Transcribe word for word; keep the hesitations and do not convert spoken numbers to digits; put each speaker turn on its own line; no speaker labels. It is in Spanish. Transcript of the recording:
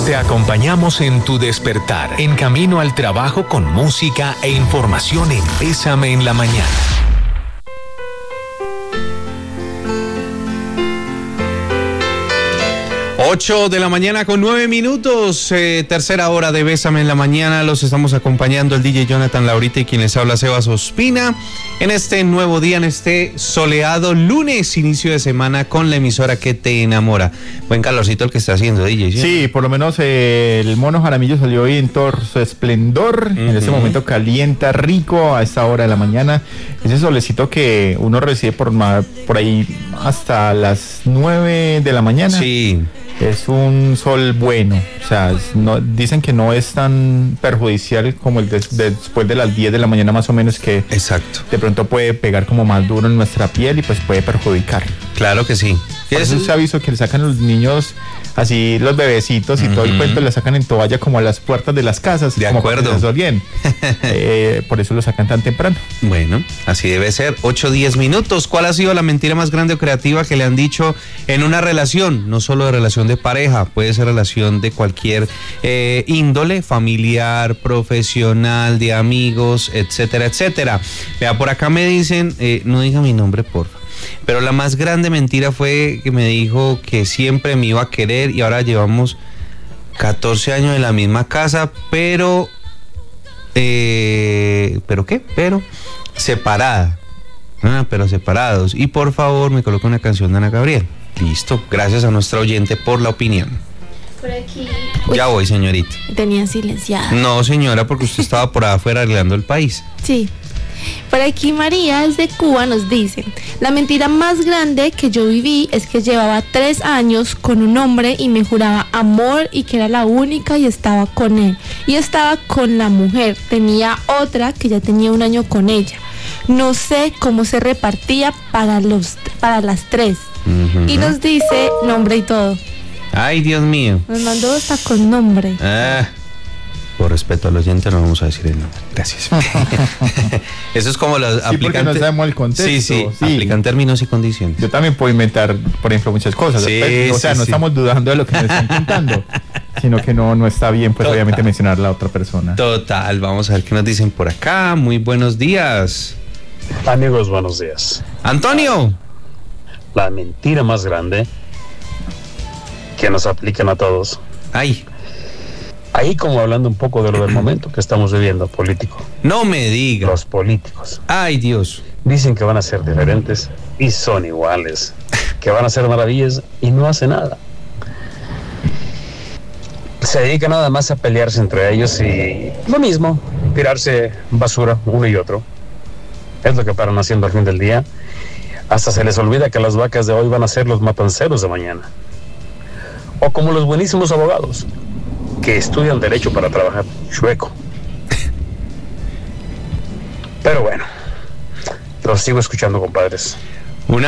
Te acompañamos en tu despertar, en camino al trabajo con música e información en Bésame en la Mañana.
ocho de la mañana con nueve minutos, eh, tercera hora de Bésame en la Mañana. Los estamos acompañando el D J Jonathan Laurita y quien les habla Sebas Ospina en este nuevo día, en este soleado lunes, inicio de semana con la emisora que te enamora. Buen calorcito el que está haciendo, D J.
Sí, sí, por lo menos eh, el mono Jaramillo salió hoy en todo su esplendor. Uh-huh. En este momento calienta rico a esta hora de la mañana. Ese solecito que uno recibe por, por ahí hasta las nueve de la mañana.
Sí.
Es un sol bueno, o sea, no, dicen que no es tan perjudicial como el de, de, después de las diez de la mañana más o menos, que
exacto,
de pronto puede pegar como más duro en nuestra piel y pues puede perjudicar.
Claro que sí.
Por eso se aviso que le sacan los niños, así los bebecitos y uh-huh. todo el cuento, le sacan en toalla como a las puertas de las casas.
De
como
acuerdo.
Para que les bien. eh, por eso lo sacan tan temprano.
Bueno, así debe ser. ocho, diez minutos. ¿Cuál ha sido la mentira más grande o creativa que le han dicho en una relación? No solo de relación de pareja, puede ser relación de cualquier eh, índole, familiar, profesional, de amigos, etcétera, etcétera. Vea, por acá me dicen, eh, no diga mi nombre, porfa. Pero la más grande mentira fue que me dijo que siempre me iba a querer y ahora llevamos catorce años en la misma casa, pero... Eh, ¿Pero qué? Pero separada. Ah, pero separados. Y por favor me coloca una canción de Ana Gabriel. Listo, gracias a nuestra oyente por la opinión.
Por aquí.
Ya voy, señorita.
Tenía silenciada.
No, señora, porque usted estaba por afuera arreglando el país.
Sí. Por aquí María desde Cuba nos dice: la mentira más grande que yo viví es que llevaba tres años con un hombre y me juraba amor y que era la única y estaba con él. Y estaba con la mujer, tenía otra que ya tenía un año con ella. No sé cómo se repartía para, los, para las tres. Uh-huh. Y nos dice nombre y todo.
Ay, Dios mío.
Nos mandó hasta con nombre.
Ah. Por respeto al oyente no vamos a decir el nombre. Gracias. Eso es como los
sí, aplican. No sabemos el contexto.
Sí, sí, sí, aplican términos y condiciones.
Yo también puedo inventar, por ejemplo, muchas cosas.
Sí,
Pero, o sea,
sí,
no
sí.
estamos dudando de lo que nos están contando, sino que no, no está bien, pues Total. obviamente mencionar a la otra persona.
Total, vamos a ver qué nos dicen por acá. Muy buenos días.
Amigos, buenos días.
Antonio.
La mentira más grande que nos aplican a todos.
Ay.
Ahí como hablando un poco de lo del momento que estamos viviendo político.
No me diga.
Los políticos.
Ay, Dios.
Dicen que van a ser diferentes y son iguales. Que van a hacer maravillas y no hacen nada. Se dedican nada más a pelearse entre ellos y lo mismo, tirarse basura uno y otro. Es lo que paran haciendo al fin del día. Hasta se les olvida que las vacas de hoy van a ser los matanceros de mañana. O como los buenísimos abogados que estudian derecho para trabajar chueco. Pero bueno, los sigo escuchando, compadres.